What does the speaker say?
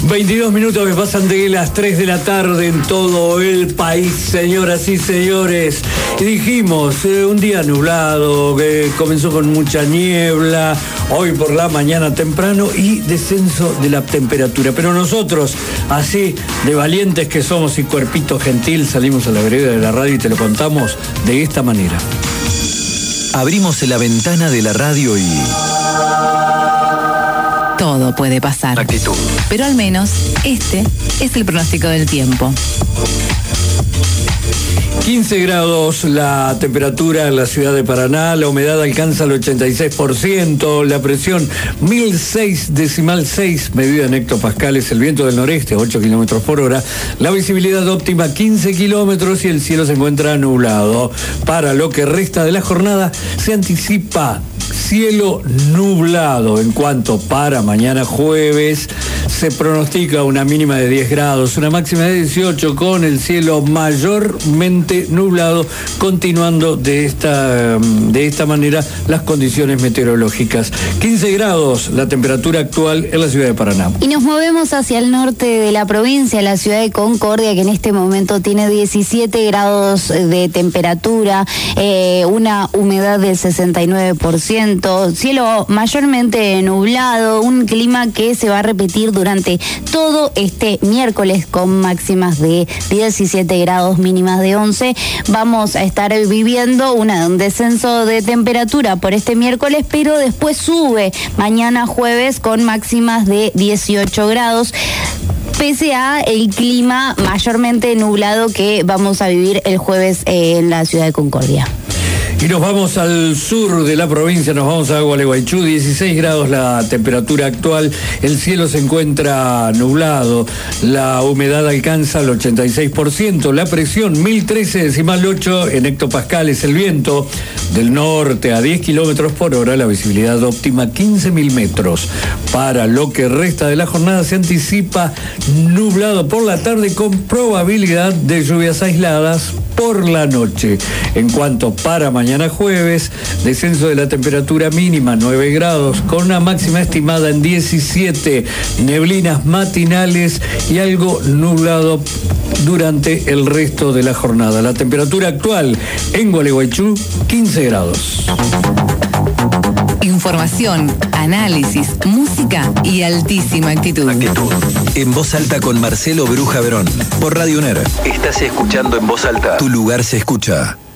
22 minutos que pasan de las 3 de la tarde en todo el país, señoras y señores. Y dijimos, un día nublado, que comenzó con mucha niebla, hoy por la mañana temprano y descenso de la temperatura. Pero nosotros, así de valientes que somos y cuerpito gentil, salimos a la vereda de la radio y te lo contamos de esta manera. Abrimos la ventana de la radio y... todo puede pasar. Actitud. Pero al menos este es el pronóstico del tiempo. 15 grados la temperatura en la ciudad de Paraná, la humedad alcanza el 86%, la presión 1006,6 medida en hectopascales, el viento del noreste 8 kilómetros por hora, la visibilidad óptima 15 kilómetros y el cielo se encuentra nublado. Para lo que resta de la jornada se anticipa cielo nublado. En cuanto para mañana jueves, se pronostica una mínima de 10 grados, una máxima de 18 con el cielo mayormente nublado, continuando de esta manera las condiciones meteorológicas. 15 grados la temperatura actual en la ciudad de Paraná. Y nos movemos hacia el norte de la provincia, la ciudad de Concordia, que en este momento tiene 17 grados de temperatura, una humedad del 69%, cielo mayormente nublado, un clima que se va a repetir durante todo este miércoles con máximas de 17 grados, mínimas de 11. Vamos a estar viviendo un descenso de temperatura por este miércoles, pero después sube mañana jueves con máximas de 18 grados. Pese a el clima mayormente nublado que vamos a vivir el jueves en la ciudad de Concordia. Y nos vamos al sur de la provincia, nos vamos a Gualeguaychú, 16 grados la temperatura actual, el cielo se encuentra nublado, la humedad alcanza el 86%, la presión 1013,8 en hectopascales, el viento del norte a 10 kilómetros por hora, la visibilidad óptima 15.000 metros. Para lo que resta de la jornada se anticipa nublado por la tarde con probabilidad de lluvias aisladas por la noche. En cuanto para mañana jueves, descenso de la temperatura mínima 9 grados con una máxima estimada en 17, neblinas matinales y algo nublado durante el resto de la jornada. La temperatura actual en Gualeguaychú, 15 grados. Información, análisis, música y altísima actitud. En Voz Alta con Marcelo Bruja Verón. Por Radio UNER. Estás escuchando En Voz Alta. Tu lugar se escucha.